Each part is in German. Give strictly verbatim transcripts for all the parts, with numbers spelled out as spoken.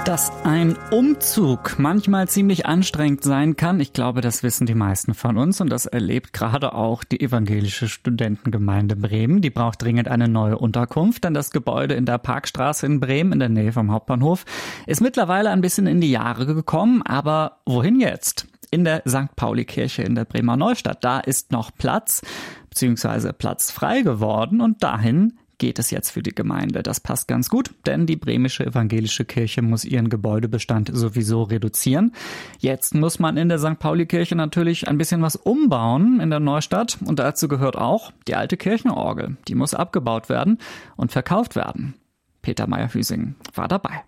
Dass ein Umzug manchmal ziemlich anstrengend sein kann, ich glaube, das wissen die meisten von uns und das erlebt gerade auch die evangelische Studentengemeinde Bremen. Die braucht dringend eine neue Unterkunft, denn das Gebäude in der Parkstraße in Bremen in der Nähe vom Hauptbahnhof ist mittlerweile ein bisschen in die Jahre gekommen, aber wohin jetzt? In der Sankt Pauli-Kirche in der Bremer Neustadt, da ist noch Platz, beziehungsweise Platz frei geworden und dahin geht es jetzt für die Gemeinde. Das passt ganz gut, denn die bremische evangelische Kirche muss ihren Gebäudebestand sowieso reduzieren. Jetzt muss man in der Sankt Pauli-Kirche natürlich ein bisschen was umbauen in der Neustadt und dazu gehört auch die alte Kirchenorgel. Die muss abgebaut werden und verkauft werden. Peter Meyer-Hüsing war dabei.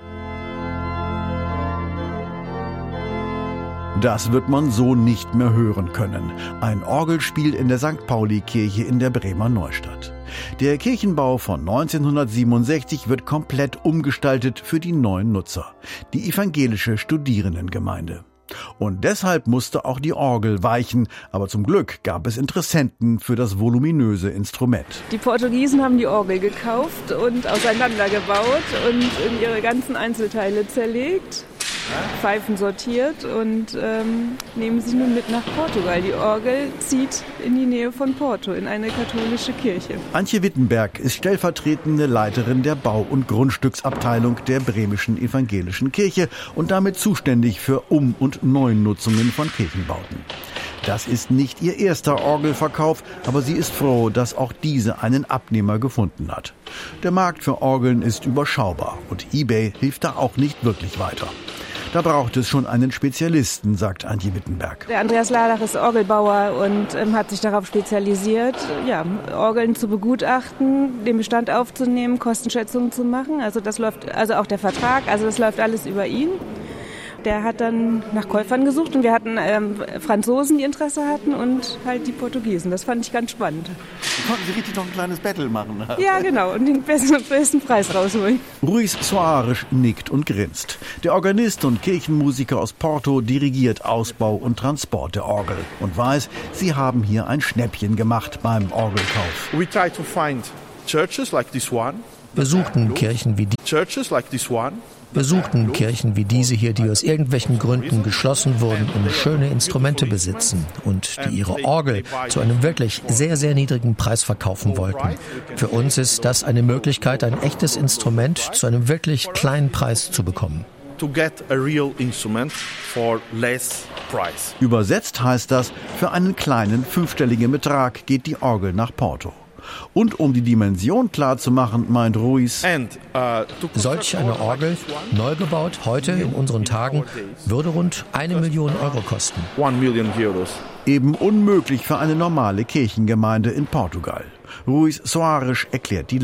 Das wird man so nicht mehr hören können. Ein Orgelspiel in der Sankt Pauli-Kirche in der Bremer Neustadt. Der Kirchenbau von neunzehnhundertsiebenundsechzig wird komplett umgestaltet für die neuen Nutzer, die evangelische Studierendengemeinde. Und deshalb musste auch die Orgel weichen, aber zum Glück gab es Interessenten für das voluminöse Instrument. Die Portugiesen haben die Orgel gekauft und auseinandergebaut und in ihre ganzen Einzelteile zerlegt. Pfeifen sortiert und ähm, nehmen sie nun mit nach Portugal. Die Orgel zieht in die Nähe von Porto, in eine katholische Kirche. Antje Wittenberg ist stellvertretende Leiterin der Bau- und Grundstücksabteilung der bremischen evangelischen Kirche und damit zuständig für Um- und Neunutzungen von Kirchenbauten. Das ist nicht ihr erster Orgelverkauf, aber sie ist froh, dass auch diese einen Abnehmer gefunden hat. Der Markt für Orgeln ist überschaubar und eBay hilft da auch nicht wirklich weiter. Da braucht es schon einen Spezialisten, sagt Antje Wittenberg. Der Andreas Lalach ist Orgelbauer und ähm, hat sich darauf spezialisiert, ja, Orgeln zu begutachten, den Bestand aufzunehmen, Kostenschätzungen zu machen. Also das läuft, also auch der Vertrag, also das läuft alles über ihn. Der hat dann nach Käufern gesucht und wir hatten ähm, Franzosen, die Interesse hatten und halt die Portugiesen. Das fand ich ganz spannend. Konnten Sie richtig noch ein kleines Battle machen? Ja, genau, und den besten, besten Preis rausholen. Ruiz Soares nickt und grinst. Der Organist und Kirchenmusiker aus Porto dirigiert Ausbau und Transport der Orgel und weiß, sie haben hier ein Schnäppchen gemacht beim Orgelkauf. We try to find churches like this one. Wir suchten Kirchen wie die Churches like this one. Wir suchten Kirchen wie diese hier, die aus irgendwelchen Gründen geschlossen wurden und schöne Instrumente besitzen und die ihre Orgel zu einem wirklich sehr, sehr niedrigen Preis verkaufen wollten. Für uns ist das eine Möglichkeit, ein echtes Instrument zu einem wirklich kleinen Preis zu bekommen. To get a real instrument for less price. Übersetzt heißt das, für einen kleinen fünfstelligen Betrag geht die Orgel nach Porto. Und um die Dimension klar zu machen, meint Ruiz, solch eine Orgel, neu gebaut, heute in unseren Tagen, würde rund eine Million Euro kosten. One million euros. Eben unmöglich für eine normale Kirchengemeinde in Portugal. Ruiz Soares erklärt die